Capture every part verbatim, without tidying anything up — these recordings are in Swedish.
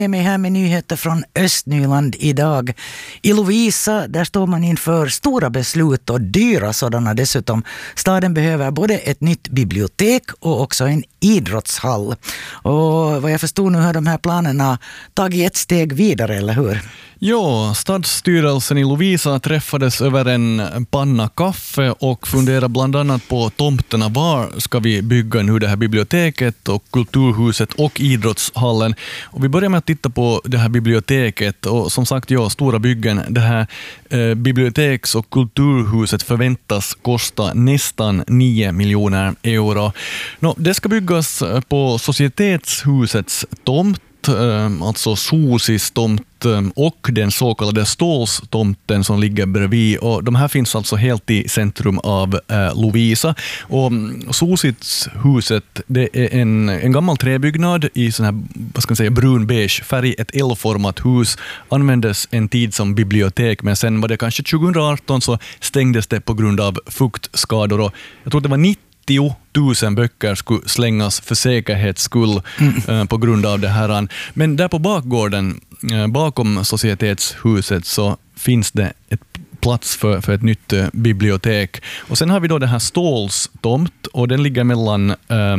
Jag är med här med nyheter från Östnyland idag. I Lovisa där står man inför stora beslut och dyra sådana dessutom. Staden behöver både ett nytt bibliotek och också en idrottshall. Och vad jag förstod nu har de här planerna tagit ett steg vidare, eller hur? Ja, stadsstyrelsen i Lovisa träffades över en panna kaffe och funderade bland annat på tomterna. Var ska vi bygga nu det här biblioteket och kulturhuset och idrottshallen? Och vi börjar med att titta på det här biblioteket och som sagt, ja, stora byggen. Det här eh, biblioteks- och kulturhuset förväntas kosta nästan nio miljoner euro. Nå, det ska byggas på Societetshusets tomt, alltså Sosis tomt och den så kallade Stålstomten som ligger bredvid. Och de här finns alltså helt i centrum av eh, Lovisa. Och Sositshuset, det är en, en gammal träbyggnad i sån här, vad ska man säga, brun-beige färg, ett L-format hus. Användes en tid som bibliotek, men sen var det kanske tjugoarton så stängdes det på grund av fuktskador. Och jag tror det var nittio tusen böcker skulle slängas för säkerhets skull mm. eh, på grund av det här. Men där på bakgården, eh, bakom Societetshuset, så finns det ett plats för, för ett nytt eh, bibliotek. Och sen har vi då det här Stålstomt och den ligger mellan eh,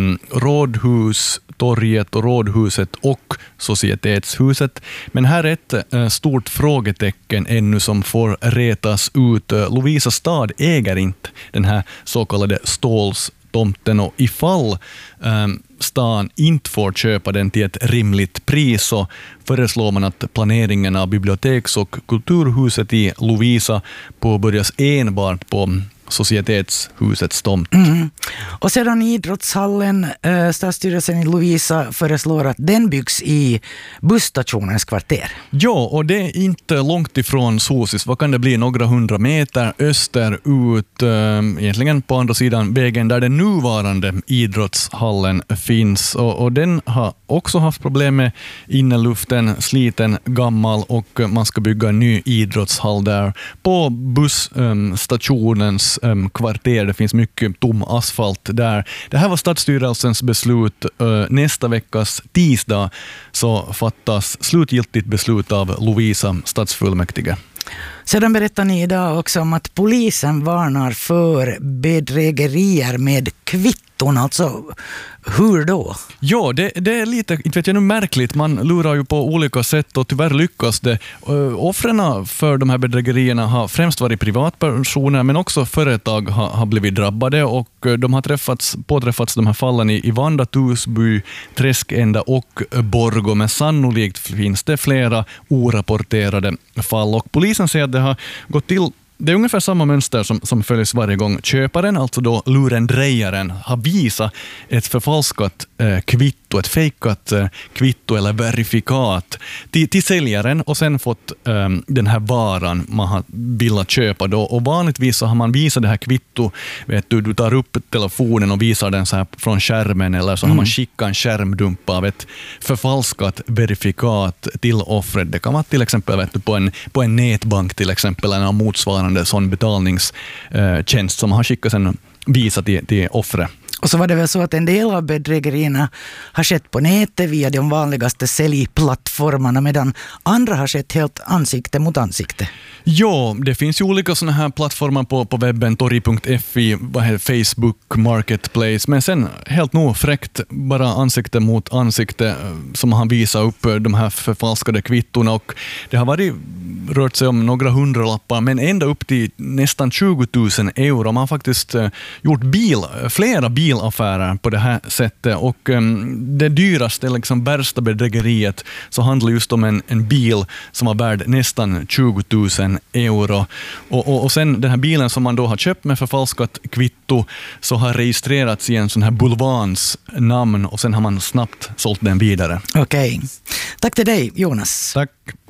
Rådhustorget och Rådhuset och Societetshuset. Men här är ett eh, stort frågetecken ännu som får retas ut. Lovisa stad äger inte den här så kallade Stålstomten, och ifall eh, stan inte får köpa den till ett rimligt pris så föreslår man att planeringen av biblioteks- och kulturhuset i Lovisa påbörjas enbart på Societetshusets tomt. Mm. Och sedan idrottshallen, äh, stadsstyrelsen i Lovisa föreslår att den byggs i busstationens kvarter. Ja, och det är inte långt ifrån Sosis. Vad kan det bli? Några hundra meter österut, äh, egentligen på andra sidan vägen där den nuvarande idrottshallen finns. Och, och den har också haft problem med inneluften, sliten, gammal, och man ska bygga en ny idrottshall där på busstationens ähm, kvarter. Det finns mycket tom asfalt där. Det här var stadsstyrelsens beslut. Nästa veckas tisdag så fattas slutgiltigt beslut av Lovisa stadsfullmäktige. Sedan berättar ni idag också om att polisen varnar för bedrägerier med kvitton. Alltså, hur då? Ja, det, det är lite, inte vet jag nu, märkligt. Man lurar ju på olika sätt och tyvärr lyckas det. Offren för de här bedrägerierna har främst varit privatpersoner, men också företag har, har blivit drabbade, och de har träffats, påträffats de här fallen i, i Vanda, Tusby, Träskända och Borgå, men sannolikt finns det flera orapporterade fall, och polisen säger att det har gått till. Det är ungefär samma mönster som, som följs varje gång. Köparen, alltså då lurendrejaren, har visat ett förfalskat eh, kvitto, ett fejkat eh, kvitto eller verifikat till, till säljaren och sen fått eh, den här varan man har velat köpa då. Och vanligtvis så har man visat det här kvitto, vet du, du tar upp telefonen och visar den så här från skärmen, eller så mm. har man skickat en skärmdump av ett förfalskat verifikat till offret. Det kan vara till exempel, vet du, på en, på en nätbank till exempel, eller motsvarande sån betalningstjänst som har skickat sen visa till, till offret. Och så var det väl så att en del av bedrägerierna har skett på nätet via de vanligaste säljplattformarna, medan andra har skett helt ansikte mot ansikte. Ja, det finns ju olika såna här plattformar på, på webben, torg punkt fi, Facebook, Marketplace, men sen helt nog fräckt bara ansikte mot ansikte som har visat upp de här förfalskade kvittorna, och det har varit rört sig om några hundralappar, men ända upp till nästan tjugo tusen euro. Man har faktiskt gjort bil, flera bilaffärer på det här sättet, och um, det dyraste, liksom värsta bedrägeriet, så handlar just om en, en bil som var värd nästan tjugo tusen euro. Och, och, och sen den här bilen som man då har köpt med förfalskat kvitto så har registrerats i en sån här bulvans namn, och sen har man snabbt sålt den vidare. Okej. Tack till dig, Jonas. Tack.